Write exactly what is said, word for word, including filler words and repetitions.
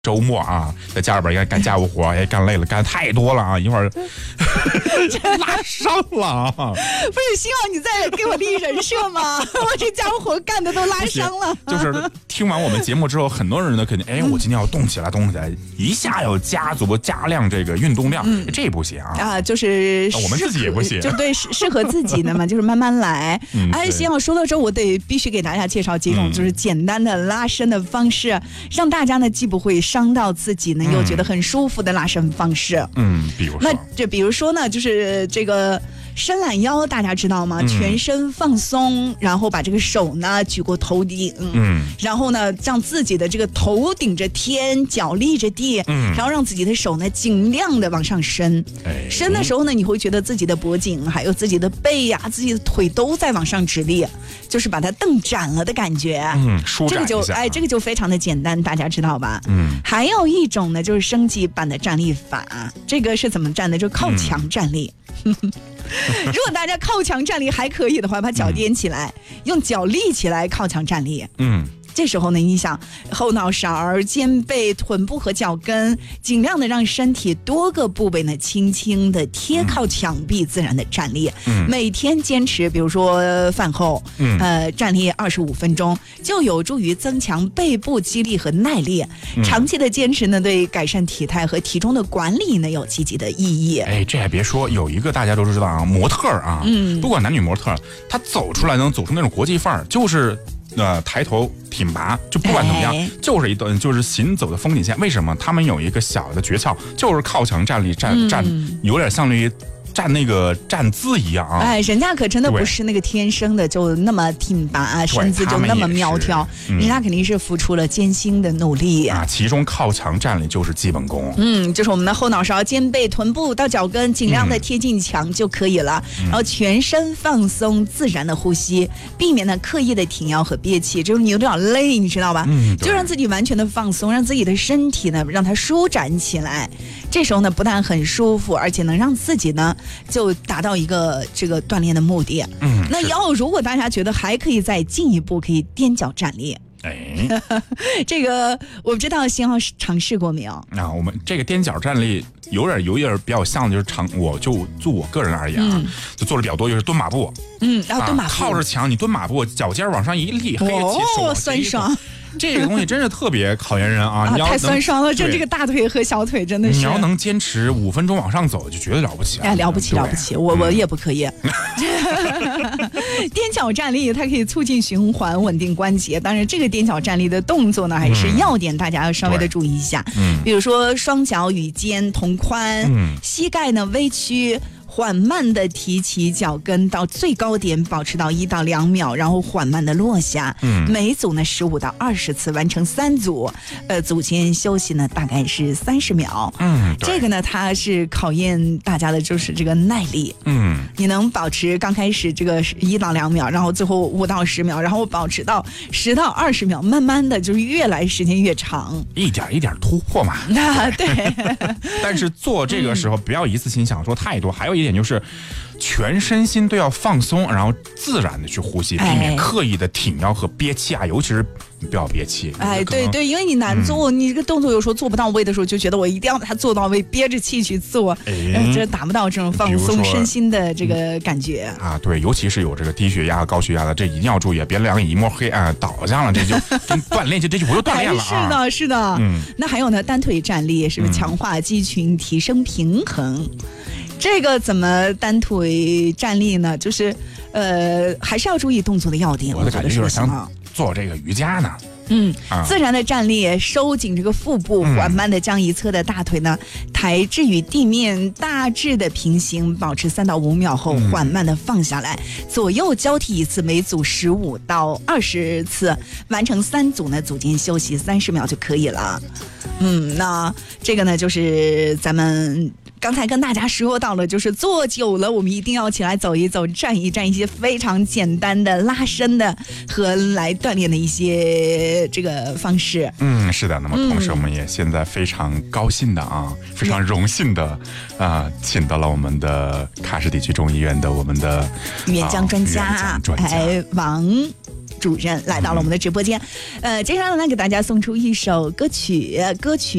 周末啊，在家里边也干家务活，也干累了，干太多了啊，一会儿拉伤了啊！ 不是，希望你再给我立人设吗？我这家务活干的都拉伤了。 就是听完我们节目之后，很多人呢肯定，哎，我今天要动起来，动起来，一下要加足加量这个运动量，嗯、这不行啊！ 啊，就是我们自己也不行， 就对，适合自己的嘛，就是慢慢来。嗯、哎，希望说到这，我得必须给大家介绍几种就是简单的拉伸的方式，嗯、让大家呢既不会伤到自己呢，又觉得很舒服的拉伸方式。 嗯，比如说， 那这比如说呢，就是这个伸懒腰，大家知道吗？嗯、全身放松，然后把这个手呢举过头顶，嗯，然后呢让自己的这个头顶着天，脚立着地，嗯，然后让自己的手呢尽量的往上伸。哎、伸的时候呢，你会觉得自己的脖颈还有自己的背呀、啊、自己的腿都在往上直立，就是把它蹬展了的感觉。 嗯，舒展一下。 这个就哎，这个就非常的简单，大家知道吧？嗯。还有一种呢，就是升级版的站立法，这个是怎么站的？就是靠墙站立。嗯如果大家靠墙站立还可以的话，把脚踮起来，嗯、用脚立起来靠墙站立。嗯。这时候呢，你想后脑勺、肩背、臀部和脚跟，尽量的让身体多个部位呢轻轻的贴靠墙壁，自然的站立。嗯、每天坚持，比如说饭后，嗯、呃，站立二十五分钟，就有助于增强背部肌力和耐力。嗯、长期的坚持呢，对改善体态和体重的管理呢有积极的意义。 哎，这还别说，有一个大家都知道啊，模特啊，嗯，不管男女模特，他走出来能走出那种国际范儿，就是。呃，抬头挺拔，就不管怎么样，哎、就是一段就是行走的风景线。为什么？他们有一个小的诀窍，就是靠墙站立，站、嗯、站，有点像于站那个站姿一样啊！ 哎，人家可真的不是那个天生的就那么挺拔，身子就那么苗条，嗯、人家肯定是付出了艰辛的努力啊。其中靠墙站立就是基本功， 嗯，就是我们的后脑勺、肩背、臀部到脚跟，尽量的贴近墙就可以了。嗯、然后全身放松，自然的呼吸，避免呢刻意的挺腰和憋气，就是你有点累，你知道吧？嗯，就让自己完全的放松，让自己的身体呢让它舒展起来。这时候呢，不但很舒服，而且能让自己呢。就达到一个这个锻炼的目的。嗯，那要如果大家觉得还可以再进一步，可以踮脚站立。哎，这个我不知道星浩尝试过没有？ 啊，我们这个踮脚站立有点有点比较像，就是长，我就就我个人而言啊，嗯、就做的比较多，就是蹲马步。 嗯，然后蹲马步， 啊、靠着墙你蹲马步，脚尖往上一立，黑哦，手酸爽。 这个东西真是特别考验人啊！ 啊，太酸爽了，这这个大腿和小腿真的是。 你要能坚持五分钟往上走，就觉得了不起了。 哎，了不起了不起，我我也不可以。踮脚站立，它可以促进循环，稳定关节。当然，这个踮脚站立的动作呢，还是要点，大家要稍微的注意一下。嗯，比如说双脚与肩同宽，嗯，膝盖呢微曲。缓慢的提起脚跟到最高点，保持到一到两秒，然后缓慢的落下。嗯，每组呢十五到二十次，完成三组。呃，组间休息呢大概是三十秒。嗯，这个呢它是考验大家的就是这个耐力。嗯，你能保持刚开始这个一到两秒，然后最后五到十秒，然后保持到十到二十秒，慢慢的就是越来时间越长， 一点一点突破嘛。 那对。 但是做这个时候不要一次性想说太多，还有一点就是全身心都要放松，然后自然的去呼吸，避免刻意的挺腰和憋气啊，尤其是你不要憋气。 哎，对对，因为你难做，嗯、你这个动作有时候做不到位的时候，就觉得我一定要把它做到位，憋着气去做，哎、这达不到这种放松身心的这个感觉、 嗯、啊。对，尤其是有这个低血压和高血压的，这一定要注意，别两眼一抹黑啊，倒下了，这就跟锻炼，这这就不是锻炼了啊。 是的，是的。嗯，那还有呢，单腿站立是不是强化肌群，提升平衡？这个怎么单腿站立呢？就是，呃，还是要注意动作的要点。 我的感觉就是想做这个瑜伽呢。 嗯，啊、自然的站立，收紧这个腹部，缓慢的将一侧的大腿呢抬至与地面大致的平行，保持三到五秒后，缓慢的放下来，嗯、左右交替一次，每组十五到二十次，完成三组呢，组间休息三十秒就可以了。嗯，那这个呢，就是咱们。刚才跟大家说到了，就是坐久了，我们一定要起来走一走，站一站，一些非常简单的拉伸的和来锻炼的一些这个方式。 嗯，是的。那么同时，我们也现在非常高兴的啊，嗯、非常荣幸的啊，请到了我们的喀什地区中医院的我们的援疆专家， 专家哎，王主任来到了我们的直播间。呃，接下来呢，给大家送出一首歌曲，歌曲。